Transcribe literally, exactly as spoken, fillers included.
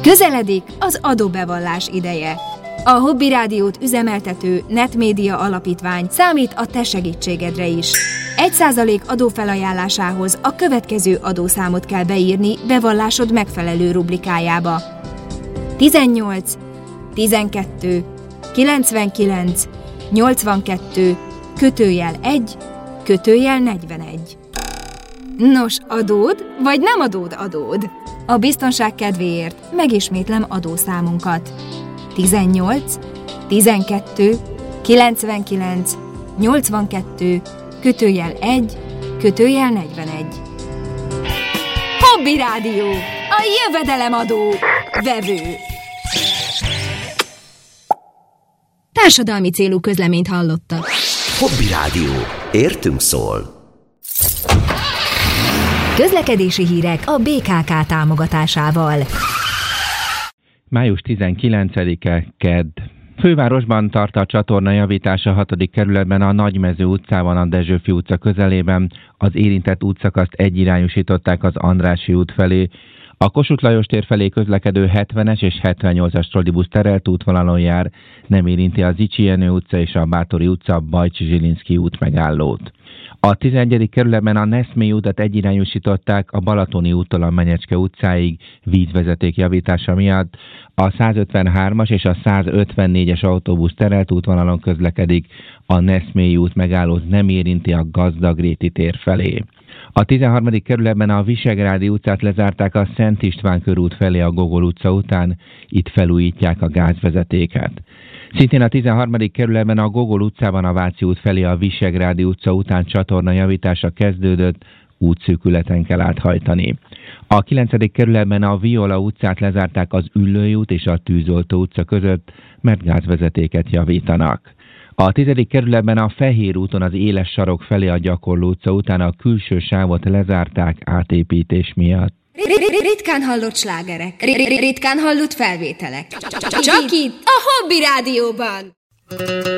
Közeledik az adóbevallás ideje. A Hobby Rádiót üzemeltető Netmédia Alapítvány számít a te segítségedre is. Egy százalék adófelajánlásához a következő adószámot kell beírni bevallásod megfelelő rubrikájába. tizennyolc, tizenkettő, kilencvenkilenc, nyolcvankettő, kötőjel egy, kötőjel negyvenegy. Nos, adód, vagy nem adód adód? A biztonság kedvéért megismétlem adószámunkat. tizennyolc, tizenkettő, kilencvenkilenc, nyolcvankettő, kötőjel egy, kötőjel negyvenegy. Hobby Rádió, a jövedelemadó vevő. Társadalmi célú közleményt hallottak. Hobby Rádió. Értünk szól. Közlekedési hírek a bé ká ká támogatásával. május tizenkilencedike, kedd. Fővárosban tart a csatorna javítása hatodik kerületben a Nagymező utcában, a Dezsőfi utca közelében. Az érintett útszakaszt egyirányosították az Andrássy út felé. A Kossuth Lajos tér felé közlekedő hetvenes és hetvennyolcas trollibusz terelt útvonalon jár, nem érinti az Zichy Jenő utca és a Báthori utca Bajcsi Zsilinszky út megállót. A tizenegyedik kerületben a Neszmélyi utat egyirányosították a Balatoni úttól a Menyecske utcáig vízvezeték javítása miatt. A százötvenhármas és a százötvennégyes autóbusz terelt útvonalon közlekedik, a Neszmélyi út megállót nem érinti a Gazdagréti tér felé. A tizenharmadik kerületben a Visegrádi utcát lezárták a Szent István körút felé a Gogol utca után, itt felújítják a gázvezetéket. Szintén a tizenharmadik kerületben a Gogol utcában a Váci út felé a Visegrádi utca után csatorna javítása kezdődött, útszűkületen kell áthajtani. A kilencedik kerületben a Viola utcát lezárták az Üllői út és a Tűzoltó utca között, mert gázvezetéket javítanak. A tizedik kerületben a Fehér úton az Éles sarok felé a Gyakorló utca után a külső sávot lezárták átépítés miatt. Ritkán hallott slágerek, ritkán hallott felvételek. Csak itt a Hobby Rádióban.